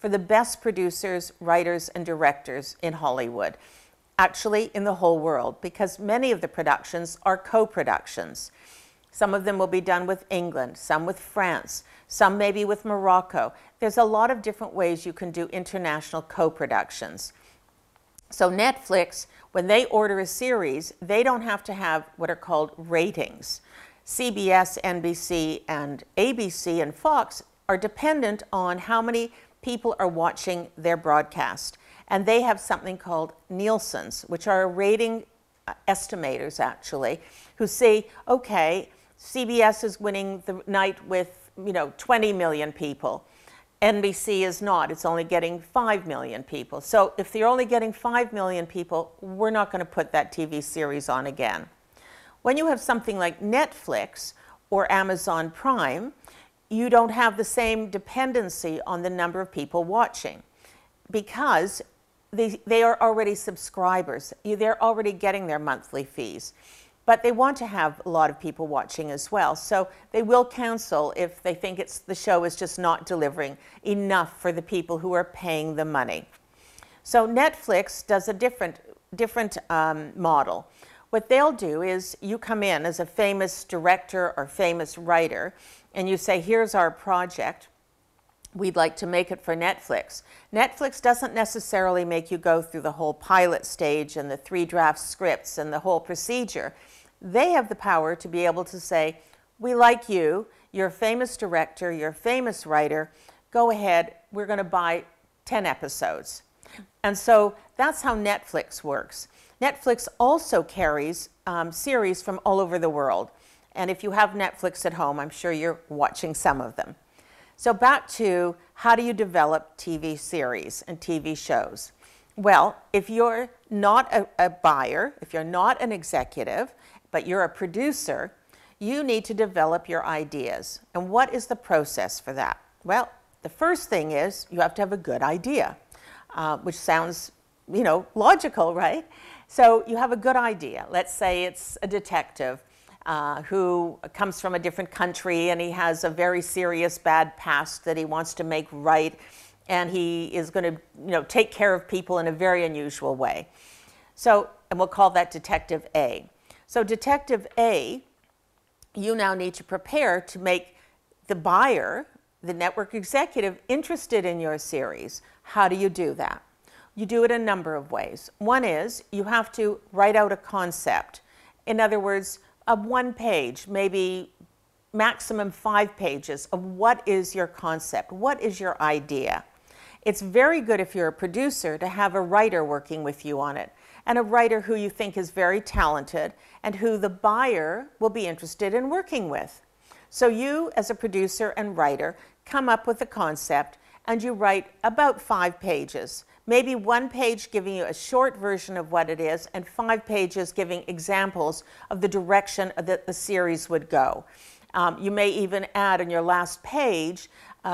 for the best producers, writers, and directors in Hollywood. Actually, in the whole world, because many of the productions are co-productions. Some of them will be done with England, some with France, some maybe with Morocco. There's a lot of different ways you can do international co-productions. So Netflix, when they order a series, they don't have to have what are called ratings. CBS, NBC, and ABC and Fox are dependent on how many people are watching their broadcast. And they have something called Nielsen's, which are rating estimators, actually, who say, okay, CBS is winning the night with 20 million people. NBC is not. It's only getting 5 million people. So if they're only getting 5 million people, we're not going to put that TV series on again. When you have something like Netflix or Amazon Prime, you don't have the same dependency on the number of people watching because they are already subscribers. They're already getting their monthly fees. But they want to have a lot of people watching as well. So they will cancel if they think the show is just not delivering enough for the people who are paying the money. So Netflix does a different model. What they'll do is you come in as a famous director or famous writer and you say, here's our project. We'd like to make it for Netflix. Netflix doesn't necessarily make you go through the whole pilot stage and the 3 draft scripts and the whole procedure. They have the power to be able to say, we like you, you're a famous director, you're a famous writer, go ahead, we're going to buy 10 episodes. And so that's how Netflix works. Netflix also carries series from all over the world. And if you have Netflix at home, I'm sure you're watching some of them. So back to how do you develop TV series and TV shows? Well, if you're not a buyer, if you're not an executive, but you're a producer, you need to develop your ideas. And what is the process for that? Well, the first thing is you have to have a good idea, which sounds, logical, right? So you have a good idea. Let's say it's a detective who comes from a different country and he has a very serious bad past that he wants to make right, and he is going to take care of people in a very unusual way. So, and we'll call that Detective A. So Detective A, you now need to prepare to make the buyer, the network executive, interested in your series. How do you do that? You do it a number of ways. One is you have to write out a concept. In other words, a 1 page, maybe maximum 5 pages of what is your concept, what is your idea. It's very good if you're a producer to have a writer working with you on it, and a writer who you think is very talented and who the buyer will be interested in working with. So you, as a producer and writer, come up with a concept and you write about 5 pages. Maybe 1 page giving you a short version of what it is and 5 pages giving examples of the direction that the series would go. You may even add in your last page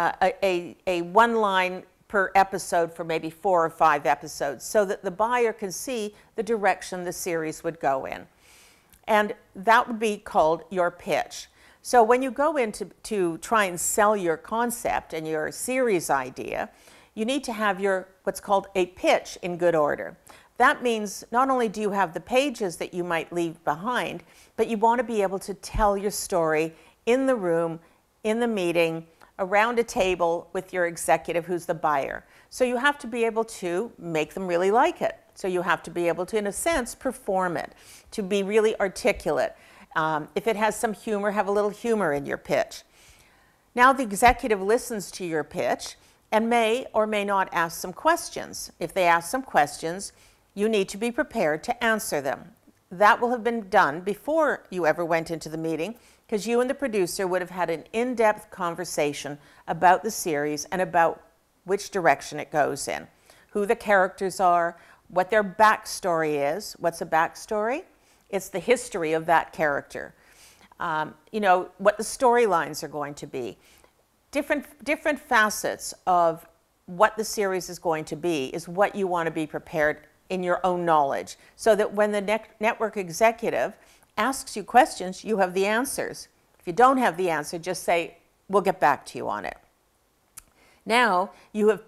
a 1 line per episode for maybe 4 or 5 episodes so that the buyer can see the direction the series would go in. And that would be called your pitch. So when you go in to try and sell your concept and your series idea, you need to have your what's called a pitch in good order. That means not only do you have the pages that you might leave behind, but you want to be able to tell your story in the room, in the meeting, around a table with your executive who's the buyer. So you have to be able to make them really like it. So you have to be able to, in a sense, perform it, to be really articulate. If it has some humor, have a little humor in your pitch. Now the executive listens to your pitch and may or may not ask some questions. If they ask some questions, you need to be prepared to answer them. That will have been done before you ever went into the meeting, because you and the producer would have had an in-depth conversation about the series and about which direction it goes in, who the characters are, what their backstory is. What's a backstory? It's the history of that character. What the storylines are going to be. Different facets of what the series is going to be is what you want to be prepared in your own knowledge, so that when the network executive asks you questions, you have the answers. If you don't have the answer, just say, we'll get back to you on it. Now you have